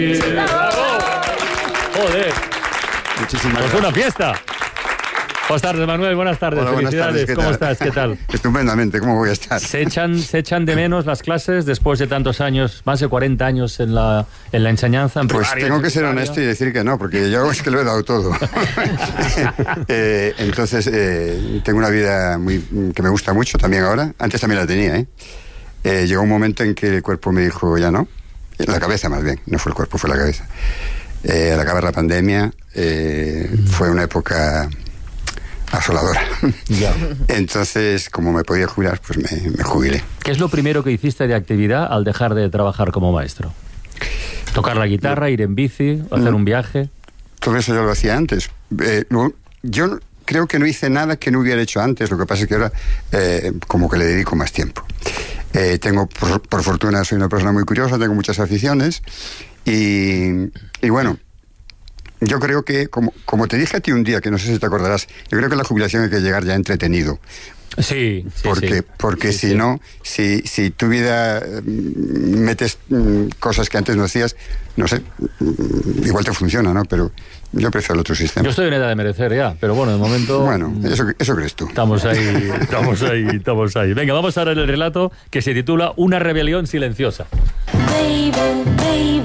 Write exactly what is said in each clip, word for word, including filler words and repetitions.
¡Bravo! ¡Joder! Muchísimas pues gracias. Una fiesta. Buenas tardes, Manuel. Buenas tardes. Hola, buenas Felicidades. tardes. ¿Qué ¿Cómo tal? estás? ¿Qué tal? Estupendamente. ¿Cómo voy a estar? ¿Se echan, se echan de menos las clases después de tantos años, más de cuarenta años en la, en la enseñanza? En Pues primaria, tengo que ser secundaria? honesto y decir que no, porque yo es que lo he dado todo. eh, entonces, eh, tengo una vida muy, que me gusta mucho también ahora. Antes también la tenía, ¿eh? Eh, llegó un momento en que el cuerpo me dijo, ya no. La cabeza más bien, no fue el cuerpo, fue la cabeza. Eh, al acabar la pandemia, eh, mm. fue una época asoladora. Ya. Entonces, como me podía jubilar, pues me, me jubilé. ¿Qué es lo primero que hiciste de actividad al dejar de trabajar como maestro? ¿Tocar la guitarra, ir en bici, hacer un viaje? Todo eso yo lo hacía antes. Eh, no, yo creo que no hice nada que no hubiera hecho antes, lo que pasa es que ahora eh, como que le dedico más tiempo. Eh, tengo, por, por fortuna, soy una persona muy curiosa, tengo muchas aficiones y, y bueno, yo creo que, como, como te dije a ti un día, que no sé si te acordarás, yo creo que la jubilación hay que llegar ya entretenido. Sí, sí, porque, sí. Porque sí, si sí. no, si, si tu vida eh, metes mm, cosas que antes no hacías, no sé, mm, igual te funciona, ¿no? Pero yo prefiero el otro sistema. Yo estoy en edad de merecer ya, pero bueno, de momento... Bueno, eso, eso crees tú. Estamos ahí, estamos ahí, estamos ahí. Venga, vamos a ver el relato que se titula Una rebelión silenciosa. Baby, baby,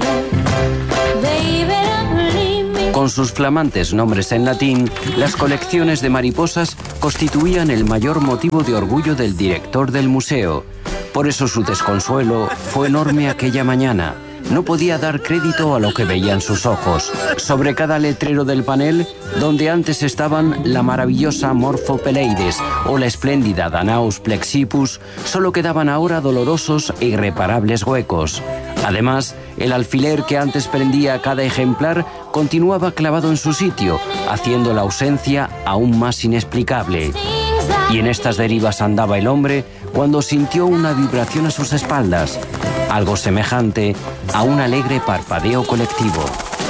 baby, con sus flamantes nombres en latín, las colecciones de mariposas constituían el mayor motivo de orgullo del director del museo. Por eso su desconsuelo fue enorme aquella mañana. No podía dar crédito a lo que veían sus ojos. Sobre cada letrero del panel, donde antes estaban la maravillosa Morphopeleides o la espléndida Danaus plexippus, solo quedaban ahora dolorosos e irreparables huecos. Además, el alfiler que antes prendía cada ejemplar continuaba clavado en su sitio, haciendo la ausencia aún más inexplicable. Y en estas derivas andaba el hombre cuando sintió una vibración a sus espaldas, algo semejante a un alegre parpadeo colectivo.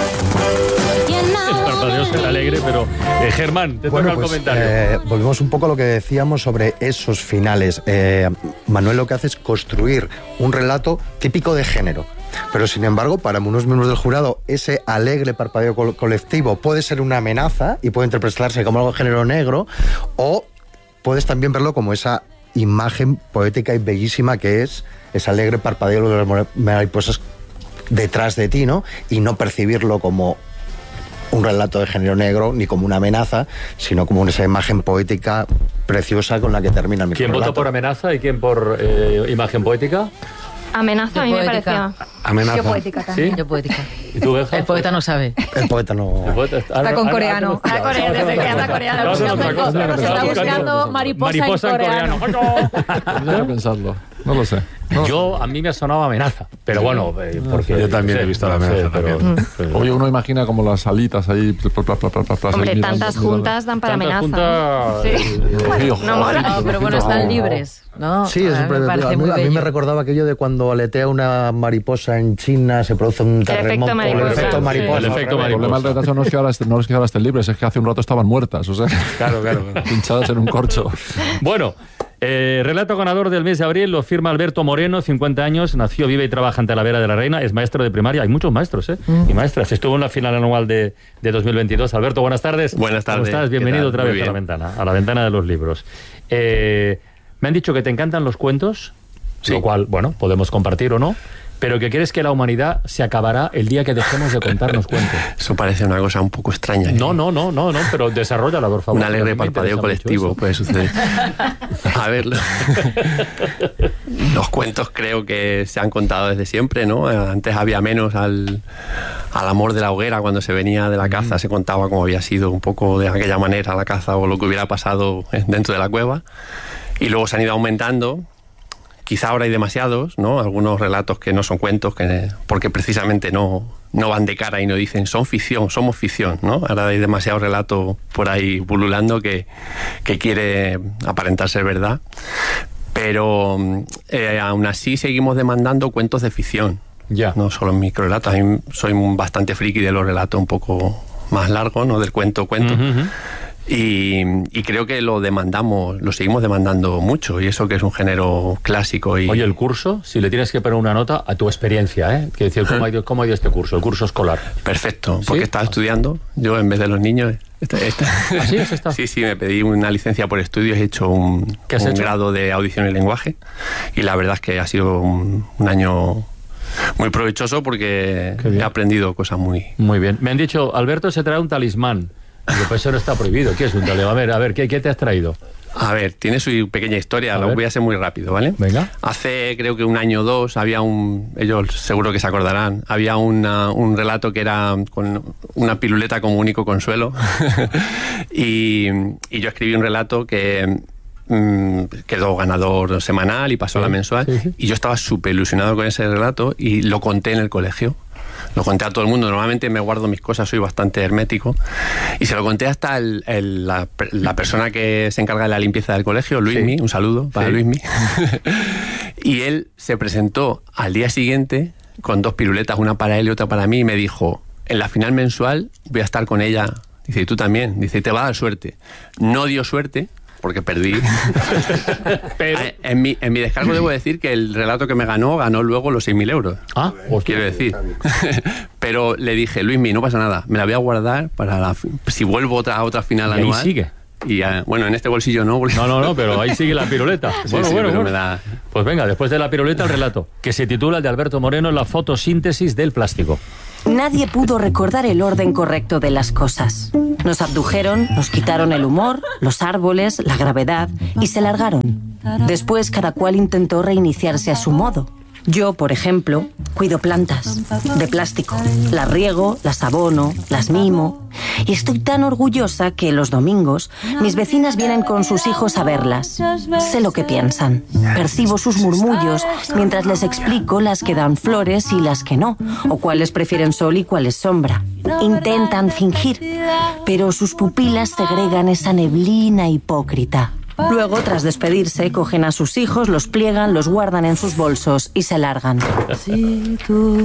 El parpadeo será alegre, pero eh, Germán, te bueno, toca pues, el comentario. Eh, volvemos un poco a lo que decíamos sobre esos finales. Eh, Manuel lo que hace es construir un relato típico de género. Pero sin embargo, para unos miembros del jurado, ese alegre parpadeo co- colectivo puede ser una amenaza y puede interpretarse como algo de género negro, o puedes también verlo como esa imagen poética y bellísima que es ese alegre parpadeo de las mariposas detrás de ti, ¿no? Y no percibirlo como un relato de género negro ni como una amenaza, sino como esa imagen poética preciosa con la que termina el ¿Quién votó por amenaza y quién por eh, imagen poética? Amenaza, a mí me parecía. Amenaza. Yo poética también. ¿Sí? Yo poética. ¿Y tú, Benja? El poeta no sabe. El poeta no... El poeta está, Está con coreano. Está coreano, desde que anda coreano. Está buscando otra cosa. Está buscando mariposa, mariposa en coreano. Tendría que pensarlo. No lo sé. No. Yo, a mí me ha sonado amenaza, pero bueno, eh, porque... Yo también no sé, he visto la no sé, amenaza pero- también. pero- Oye, uno imagina como las alitas ahí... Pla, pla, pla, pla, pla, pla, Hombre, ahí tantas mirando, juntas dan para Tantas amenaza. juntas, Sí. eh, Tío, No mola. No, pero bueno, están libres, ¿no? Sí, es, a mí me a, parece mí, muy a mí me bello. recordaba aquello de cuando aletea una mariposa en China, se produce un efecto terremoto. mariposa. El efecto Sí. mariposa. El efecto El problema del mariposa. retraso no es, que ahora est- no es que ahora estén libres, es que hace un rato estaban muertas, o sea, Claro, claro. claro. pinchadas en un corcho. Bueno, eh, relato ganador del mes de abril lo firma Alberto Moreno, cincuenta años, nació, vive y trabaja en Talavera de la Reina, es maestro de primaria, hay muchos maestros, ¿eh? Mm. Y maestras, estuvo en la final anual de, de dos mil veintidós. Alberto, buenas tardes. Buenas tardes. ¿Cómo estás? ¿Qué Bienvenido tal? otra Muy vez a la bien. ventana, a la ventana de los libros. Eh, me han dicho que te encantan los cuentos, Sí. lo cual, bueno, podemos compartir o no, pero que crees que la humanidad se acabará el día que dejemos de contarnos cuentos. Eso parece una cosa un poco extraña. ¿eh? No, no, no, no, no, pero desarrollala, por favor. Un alegre A mí me parpadeo interesa colectivo mucho puede suceder. A ver, lo- los cuentos creo que se han contado desde siempre, ¿no? Antes había menos al, al amor de la hoguera cuando se venía de la caza, se contaba cómo había sido un poco de aquella manera la caza o lo que hubiera pasado dentro de la cueva. Y luego se han ido aumentando. Quizá ahora hay demasiados, ¿no? Algunos relatos que no son cuentos, que, porque precisamente no, no van de cara y no dicen son ficción, somos ficción, ¿no? Ahora hay demasiado relato por ahí pululando que, que quiere aparentar ser verdad. Pero eh, aún así seguimos demandando cuentos de ficción. Ya. No solo en microrelatos. A mí soy bastante friki de los relatos un poco más largos, ¿no? Del cuento cuento. Uh-huh. Y, y creo que lo demandamos, lo seguimos demandando mucho, y eso que es un género clásico. Y... Oye, el curso, si le tienes que poner una nota a tu experiencia, ¿eh? Quiero decir, ¿cómo ha ido, cómo ha ido este curso, el curso escolar? Perfecto, porque ¿Sí? estaba estudiando, yo en vez de los niños... Esta, esta. ¿Ah, sí? ¿Has estado? Sí, sí, me pedí una licencia por estudios, he hecho un, ¿Qué has un hecho? grado de audición y lenguaje, y la verdad es que ha sido un, un año muy provechoso porque he aprendido cosas muy... Muy bien. Me han dicho, Alberto se trae un talismán. Digo, pues eso no está prohibido. ¿Qué es un talismán? A ver, a ver, ¿qué, qué te has traído? A ver, tiene su pequeña historia, A lo ver. voy a hacer muy rápido, ¿vale? Venga. Hace creo que un año o dos había un, ellos seguro que se acordarán, había una, un relato que era con una piruleta como único consuelo y, y yo escribí un relato que mm, quedó ganador semanal y pasó Sí, a la mensual, sí, sí. y yo estaba súper ilusionado con ese relato y lo conté en el colegio. Lo conté a todo el mundo. Normalmente me guardo mis cosas, soy bastante hermético. Y se lo conté hasta el, el, la, la persona que se encarga de la limpieza del colegio, Luismi. Sí. Un saludo para Sí. Luismi. Y él se presentó al día siguiente con dos piruletas, una para él y otra para mí, y me dijo, en la final mensual voy a estar con ella. Dice, y tú también. Dice, te va a dar suerte. No dio suerte, porque perdí. Pero... En mi, en mi descargo debo decir que el relato que me ganó, ganó luego los seis mil euros. Ah, Quiero decir. Pero le dije, Luismi, no pasa nada, me la voy a guardar para la, si vuelvo otra, a otra final Y ahí anual. sigue. Y uh, bueno, en este bolsillo no. Porque... No, no, no, pero ahí sigue la piruleta. Sí, bueno, sí, bueno, pero bueno. me da... Pues venga, después de la piruleta, el relato, que se titula, el de Alberto Moreno, La fotosíntesis del plástico. Nadie pudo recordar el orden correcto de las cosas. Nos abdujeron, nos quitaron el humor, los árboles, la gravedad y se largaron. Después cada cual intentó reiniciarse a su modo. Yo, por ejemplo, cuido plantas de plástico. Las riego, las abono, las mimo. Y estoy tan orgullosa que los domingos mis vecinas vienen con sus hijos a verlas. Sé lo que piensan. Percibo sus murmullos mientras les explico las que dan flores y las que no, o cuáles prefieren sol y cuáles sombra. Intentan fingir, pero sus pupilas segregan esa neblina hipócrita. Luego, tras despedirse, cogen a sus hijos, los pliegan, los guardan en sus bolsos y se largan. El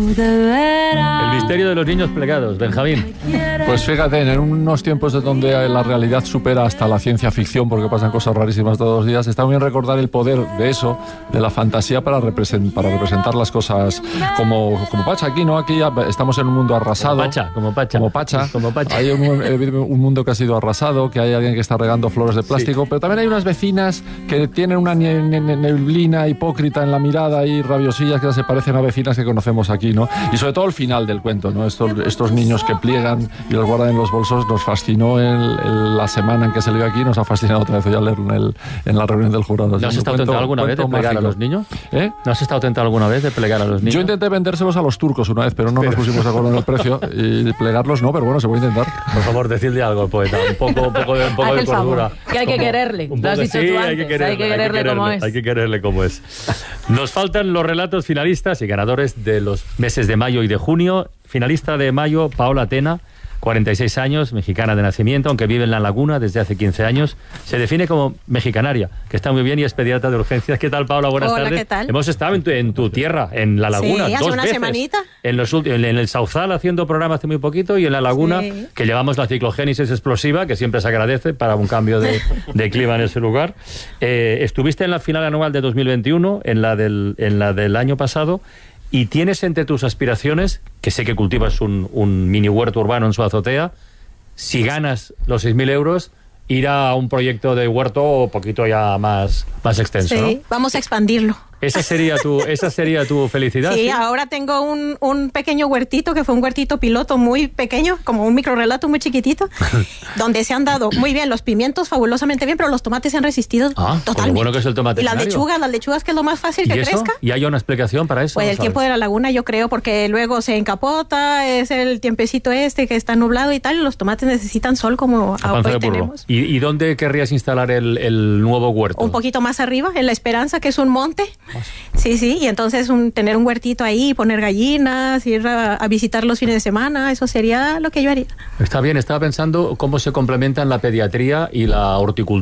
misterio de los niños plegados, Benjamín. Pues fíjate, en unos tiempos de donde la realidad supera hasta la ciencia ficción, porque pasan cosas rarísimas todos los días, está muy bien recordar el poder de eso, de la fantasía para, represent, para representar las cosas como, como Pacha. Aquí, ¿no? Aquí ya estamos en un mundo arrasado. Como Pacha, como Pacha. Como Pacha. Como Pacha. Hay un, un mundo que ha sido arrasado, que hay alguien que está regando flores de plástico, sí. Pero también hay unas vecinas que tienen una ne ne neblina hipócrita en la mirada y rabiosillas que se parecen a vecinas que conocemos aquí, ¿no? Y sobre todo el final del cuento, ¿no? Estos, estos niños que pliegan y los guardan en los bolsos, nos fascinó el, el, la semana en que salió aquí, nos ha fascinado otra vez ya leerlo en, el, en la reunión del jurado. ¿No has estado tentado alguna vez de plegar mágico. a los niños? ¿Eh? ¿No has estado tentado alguna vez de plegar a los niños? Yo intenté vendérselos a los turcos una vez, pero no pero... nos pusimos de acuerdo en el precio, y plegarlos no, pero bueno, se puede intentar. Por favor, decidle algo al poeta, un poco, un poco de, un poco de cordura. Que hay que quererle, lo has dicho sí, tú antes, hay que quererle, hay que quererle, hay que quererle como es. Hay que quererle como es. Nos faltan los relatos finalistas y ganadores de los meses de mayo y de junio. Finalista de mayo, Paola Tena, cuarenta y seis años, mexicana de nacimiento, aunque vive en La Laguna desde hace quince años. Se define como mexicanaria, que está muy bien, y es pediatra de urgencias. ¿Qué tal, Paola? Buenas Hola, tardes. ¿qué tal? Hemos estado en tu, en tu tierra, en La Laguna, sí, hace dos una veces. semanita. En, los últimos, en el Sauzal haciendo programas hace muy poquito, y en La Laguna, sí. que llevamos la ciclogénesis explosiva, que siempre se agradece para un cambio de, de clima en ese lugar. Eh, estuviste en la final anual de dos mil veintiuno, en la del, en la del año pasado, y tienes entre tus aspiraciones, que sé que cultivas un, un mini huerto urbano en su azotea, si ganas los seis mil euros, ir a un proyecto de huerto un poquito ya más, más extenso, sí, ¿no? Vamos a expandirlo. ¿Esa sería tu, esa sería tu felicidad? Sí, ¿sí? Ahora tengo un, un pequeño huertito, que fue un huertito piloto muy pequeño, como un microrelato muy chiquitito, donde se han dado muy bien los pimientos, fabulosamente bien, pero los tomates se han resistido ah, totalmente. Lo bueno que es el tomate. Y las lechugas, las lechugas, que es lo más fácil que ¿Y eso? crezca. ¿Y hay una explicación para eso? Pues ¿no el sabes? tiempo de la laguna, yo creo, porque luego se encapota, es el tiempecito este que está nublado y tal, y los tomates necesitan sol como hoy tenemos. ¿Y, ¿Y dónde querrías instalar el, el nuevo huerto? Un poquito más arriba, en La Esperanza, que es un monte. Más. Sí, sí. Y entonces un, tener un huertito ahí, poner gallinas, ir a, a visitar los fines de semana, eso sería lo que yo haría. Está bien, estaba pensando cómo se complementan la pediatría y la horticultura.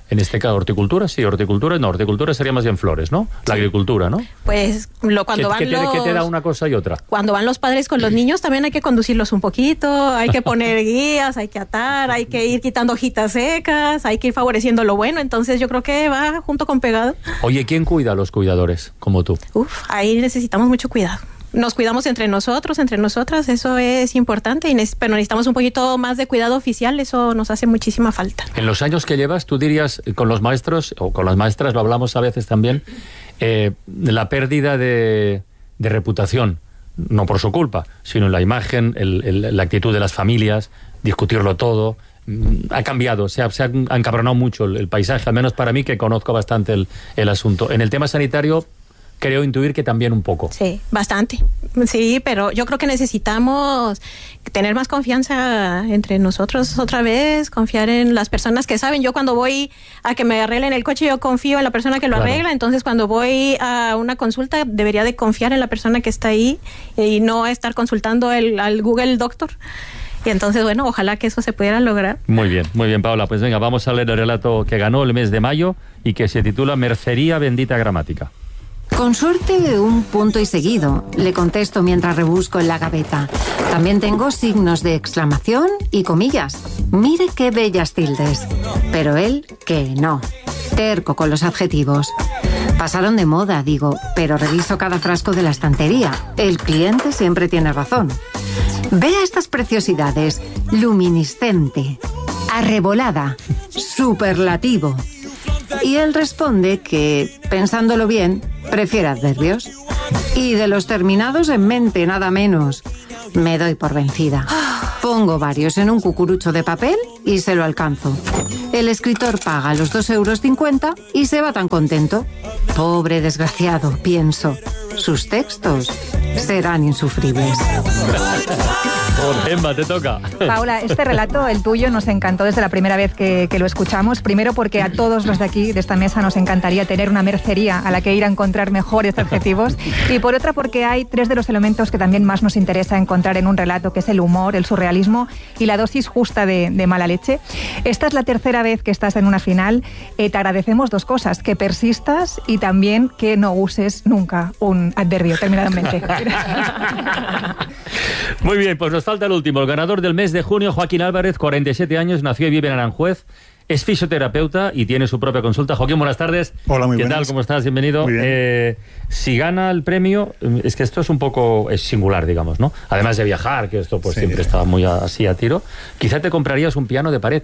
En este caso, horticultura, sí, horticultura, no, horticultura sería más bien flores, ¿no? La sí. agricultura, ¿no? Pues lo, cuando ¿Qué, van ¿qué, los... ¿Qué te da una cosa y otra? Cuando van los padres con los niños también hay que conducirlos un poquito, hay que poner guías, hay que atar, hay que ir quitando hojitas secas, hay que ir favoreciendo lo bueno, entonces yo creo que va junto con pegado. Oye, ¿quién cuida a los cuidadores como tú? Uf, ahí necesitamos mucho cuidado. Nos cuidamos entre nosotros, entre nosotras, eso es importante, y ne- pero necesitamos un poquito más de cuidado oficial, eso nos hace muchísima falta. En los años que llevas, tú dirías, con los maestros, o con las maestras, lo hablamos a veces también, eh, la pérdida de, de reputación, no por su culpa, sino en la imagen, el, el, la actitud de las familias, discutirlo todo, ha cambiado, se ha, se ha encabronado mucho el, el paisaje, al menos para mí, que conozco bastante el, el asunto. En el tema sanitario, creo intuir que también un poco. Sí, bastante. Sí, pero yo creo que necesitamos tener más confianza entre nosotros otra vez, confiar en las personas que saben. Yo cuando voy a que me arreglen el coche, yo confío en la persona que lo claro. arregla, entonces cuando voy a una consulta debería de confiar en la persona que está ahí y no estar consultando el, al Google Doctor. Y entonces, bueno, ojalá que eso se pudiera lograr. Muy bien, muy bien, Paula. Pues venga, vamos a leer el relato que ganó el mes de mayo y que se titula Mercería Bendita Gramática. Con suerte, un punto y seguido, le contesto mientras rebusco en la gaveta. También tengo signos de exclamación y comillas. Mire qué bellas tildes. Pero él, que no. Terco con los adjetivos. Pasaron de moda, digo, pero reviso cada frasco de la estantería. El cliente siempre tiene razón. Vea estas preciosidades. Luminiscente, arrebolada, superlativo. Y él responde que, pensándolo bien, prefiere adverbios. Y de los terminados en mente, nada menos. Me doy por vencida. Pongo varios en un cucurucho de papel y se lo alcanzo. El escritor paga los dos euros cincuenta y se va tan contento. Pobre desgraciado, pienso. Sus textos serán insufribles. Emma, te toca. Paula, este relato, el tuyo, nos encantó desde la primera vez que, que lo escuchamos. Primero porque a todos los de aquí, de esta mesa, nos encantaría tener una mercería a la que ir a encontrar mejores adjetivos. Y por otra porque hay tres de los elementos que también más nos interesa encontrar en un relato, que es el humor, el surrealismo y la dosis justa de, de mala leche. Esta es la tercera vez que estás en una final. Eh, te agradecemos dos cosas, que persistas y también que no uses nunca un adverbio terminadamente. Muy bien, pues nos falta el último. El ganador del mes de junio, Joaquín Álvarez, cuarenta y siete años, nació y vive en Aranjuez. Es fisioterapeuta y tiene su propia consulta. Joaquín, buenas tardes. Hola, muy ¿Qué buenas. tal? ¿Cómo estás? Bienvenido. Muy bien. Eh, si gana el premio, es que esto es un poco es singular, digamos, ¿no? Además de viajar, que esto pues sí. siempre estaba muy a, así a tiro. Quizá te comprarías un piano de pared.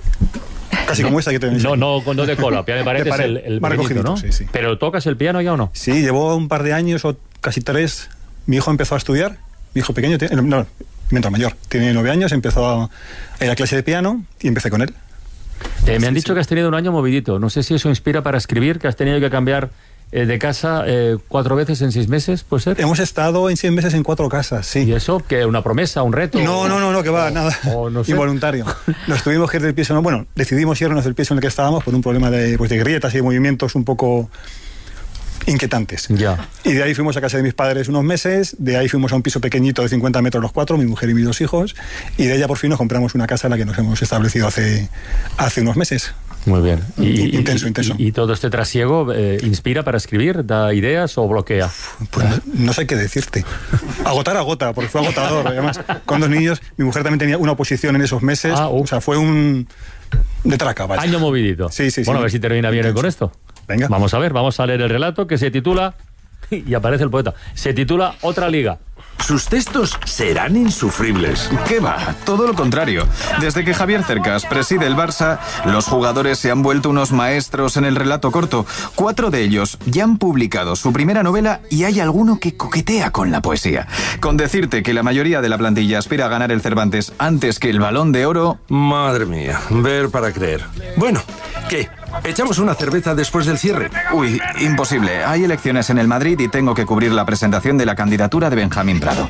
Casi como esta que te No, no, no de cola. Piano de pared, de pared es el, el pequeñito, ¿no? Sí, sí. ¿Pero tocas el piano ya o no? Sí, llevo un par de años o casi tres. Mi hijo empezó a estudiar. Mi hijo pequeño, tiene, no, mientras mayor, tiene nueve años, empezó a ir a clase de piano y empecé con él. Eh, me han dicho que has tenido un año movidito. No sé si eso inspira para escribir, que has tenido que cambiar eh, de casa eh, cuatro veces en seis meses, ¿puede ser? Hemos estado en seis meses en cuatro casas, sí. ¿Y eso? ¿Qué? ¿Una promesa? ¿Un reto? No, no, no, no, que va, nada. O no sé. Involuntario. Nos tuvimos que ir del piso, no, bueno, decidimos irnos del piso en el que estábamos por un problema de, pues, de grietas y de movimientos un poco inquietantes. Ya. Y de ahí fuimos a casa de mis padres unos meses, de ahí fuimos a un piso pequeñito de cincuenta metros los cuatro, mi mujer y mis dos hijos, y de ella por fin nos compramos una casa en la que nos hemos establecido hace, hace unos meses. Muy bien. Y, intenso, y, intenso. Y, y todo este trasiego eh, inspira para escribir? ¿Da ideas o bloquea? Pues no, no sé qué decirte. Agotar, agota, porque fue agotador. Además, con dos niños, mi mujer también tenía una oposición en esos meses. Ah, uh. O sea, fue un... de traca, vaya. Año movidito. Sí, sí, sí. Bueno, a ver si termina bien hoy con esto. Venga. Vamos a ver, vamos a leer el relato que se titula... Y aparece el poeta. Se titula Otra Liga. Sus textos serán insufribles. ¿Qué va? Todo lo contrario. Desde que Javier Cercas preside el Barça, los jugadores se han vuelto unos maestros en el relato corto. Cuatro de ellos ya han publicado su primera novela y hay alguno que coquetea con la poesía. Con decirte que la mayoría de la plantilla aspira a ganar el Cervantes antes que el Balón de Oro... Madre mía, ver para creer. Bueno, ¿qué? ¿Echamos una cerveza después del cierre? Uy, imposible. Hay elecciones en el Madrid y tengo que cubrir la presentación de la candidatura de Benjamín Prado.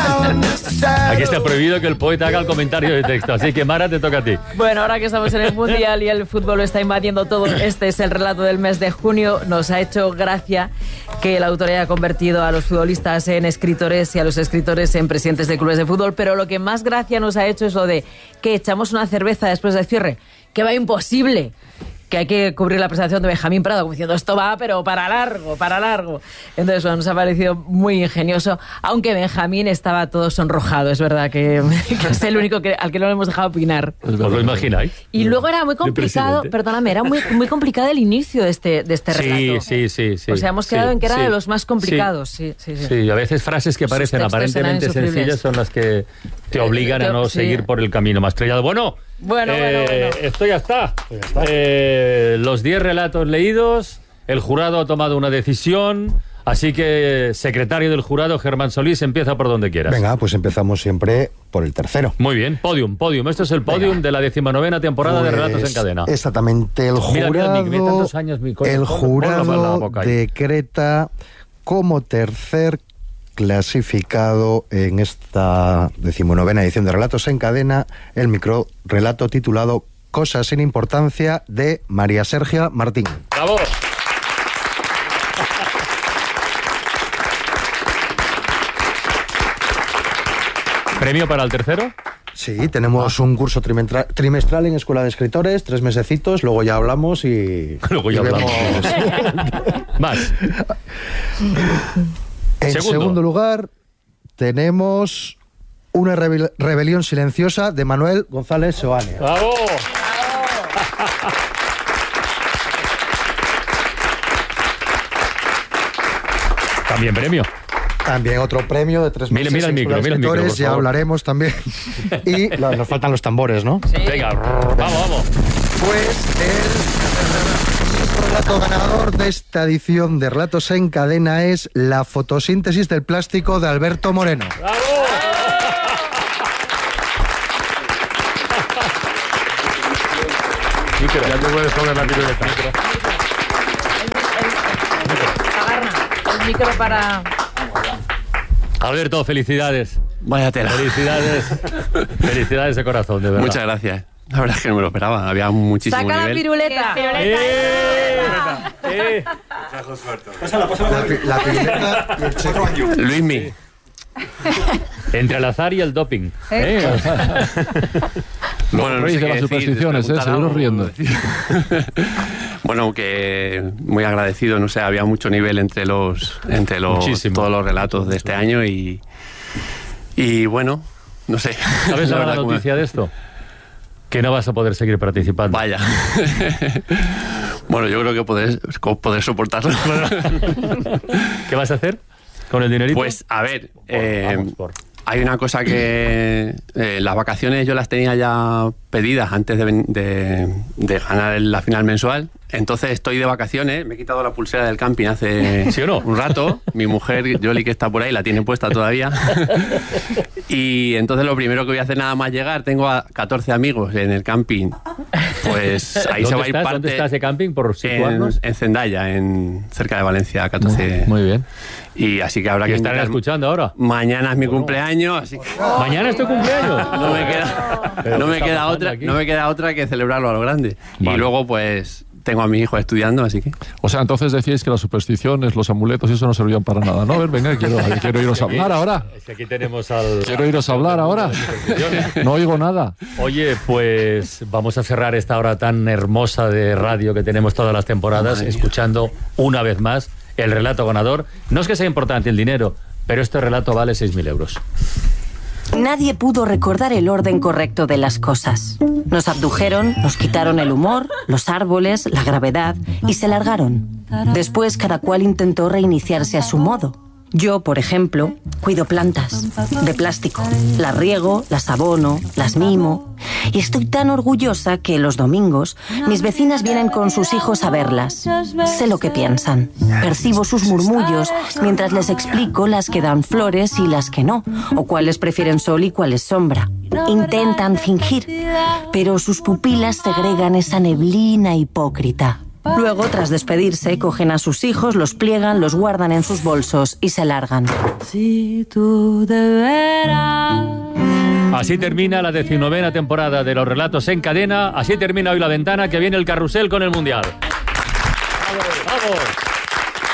Aquí está prohibido que el poeta haga el comentario de texto, así que Mara, te toca a ti. Bueno, ahora que estamos en el Mundial y el fútbol lo está invadiendo todo, este es el relato del mes de junio. Nos ha hecho gracia que el autor haya convertido a los futbolistas en escritores y a los escritores en presidentes de clubes de fútbol, pero lo que más gracia nos ha hecho es lo de que echamos una cerveza después del cierre. ¡Que va imposible! que hay que cubrir la presentación de Benjamín Prado, como diciendo, esto va, pero para largo, para largo. Entonces, bueno, nos ha parecido muy ingenioso, aunque Benjamín estaba todo sonrojado, es verdad que, que es el único que, al que no le hemos dejado opinar. ¿Os lo imagináis? Y luego era muy complicado, perdóname, era muy, muy complicado el inicio de este, de este relato. Sí, sí, sí, sí. O sea, hemos quedado sí, en que era sí. de los más complicados. Sí, sí, sí. Sí, a veces frases que Sus parecen textos aparentemente eran insufribles. sencillas son las que te obligan a no Sí. seguir por el camino más trillado. Bueno, Bueno, eh, bueno, bueno. esto ya está. Eh, los diez relatos leídos, el jurado ha tomado una decisión, así que, secretario del jurado, Germán Solís, empieza por donde quieras. Venga, pues empezamos siempre por el tercero. Muy bien, podium, podium. Esto es el podium Venga. de la decimonovena temporada Pues, de Relatos en Cadena. Exactamente, el Mira, jurado, mira, Nick, mira tantos años, mi coño, el ponlo- ponlo para la jurado boca ahí. decreta como tercer clasificado en esta decimonovena edición de Relatos en Cadena el microrelato titulado Cosas sin importancia de María Sergia Martín. ¡Bravo! ¿Premio para el tercero? Sí, tenemos un curso trimestral, trimestral en Escuela de Escritores, tres mesecitos, luego ya hablamos y... Luego ya y hablamos. Más. En Segundo. segundo lugar, tenemos una rebel- rebelión silenciosa de Manuel González Seoane. ¡Bravo! También premio. También otro premio de tres Mira, meses mira el en micro, Escuela de mira el micro, Escritores, por ya favor. hablaremos también. Y la- nos faltan los tambores, ¿no? Venga, vamos, vamos. Pues el relato ganador de esta edición de Relatos en Cadena es La fotosíntesis del plástico de Alberto Moreno. Micro. Ya te puedes poner la piruleta. El micro para... Alberto, felicidades. Vaya tela. Felicidades. Felicidades de corazón, de verdad. Muchas gracias. La verdad es que no me lo esperaba. Había muchísimo Saca la nivel. piruleta. Eh, Pásala, pásala. La, pi- la piruleta y el cheque. Luismi. Entre el azar y el doping. ¿Eh? ¿Eh? Bueno, no Rey sé de qué las decir, supersticiones, preguntar ¿eh? Seguro algo. riendo. Bueno, que muy agradecido, no sé, había mucho nivel entre los entre los Muchísimo. todos los relatos de este año y y bueno, no sé. ¿Sabes la, verdad buena como- noticia de esto? Que no vas a poder seguir participando. Vaya. Bueno, yo creo que poder, poder soportarlo. ¿Qué vas a hacer con el dinerito? Pues, a ver, eh, Vamos, por. hay una cosa que eh, las vacaciones yo las tenía ya pedidas antes de, ven- de, de ganar la final mensual. Entonces estoy de vacaciones, me he quitado la pulsera del camping hace ¿Sí o no? un rato. Mi mujer, Yoli, que está por ahí, la tiene puesta todavía. Y entonces lo primero que voy a hacer nada más llegar, tengo a catorce amigos en el camping. Pues ahí se ¿Dónde va a ir estás? parte... ¿Dónde estás de camping? Por En, situarnos. en Zendaya, en, cerca de Valencia, catorce. Muy bien. Y así que habrá ¿Qué que estarán invitar- escuchando ahora? Mañana es mi cumpleaños, así que ¿Mañana es tu cumpleaños? no me queda, ¿Pero no qué me está queda pasando otra, aquí? no me queda otra que celebrarlo a lo grande. Vale. Y luego pues tengo a mi hijo estudiando, así que O sea, entonces decíais que las supersticiones, los amuletos y eso no servían para nada, ¿no? A ver, venga, quiero, quiero iros a hablar ahora. Es que aquí tenemos al... Quiero iros a hablar ahora. No oigo nada. Oye, pues vamos a cerrar esta hora tan hermosa de radio que tenemos todas las temporadas, Madre mía. escuchando una vez más el relato ganador. No es que sea importante el dinero, pero este relato vale seis mil euros. Nadie pudo recordar el orden correcto de las cosas. Nos abdujeron, nos quitaron el humor, los árboles, la gravedad y se largaron. Después cada cual intentó reiniciarse a su modo. Yo, por ejemplo, cuido plantas de plástico. Las riego, las abono, las mimo. Y estoy tan orgullosa que los domingos mis vecinas vienen con sus hijos a verlas. Sé lo que piensan. Percibo sus murmullos mientras les explico las que dan flores y las que no, o cuáles prefieren sol y cuáles sombra. Intentan fingir, pero sus pupilas segregan esa neblina hipócrita. Luego, tras despedirse, cogen a sus hijos, los pliegan, los guardan en sus bolsos y se largan. Si tú de veras. Así termina la decimonovena temporada de los relatos en cadena. Así termina hoy La Ventana, que viene el carrusel con el Mundial. ¡Vamos! ¡Vamos!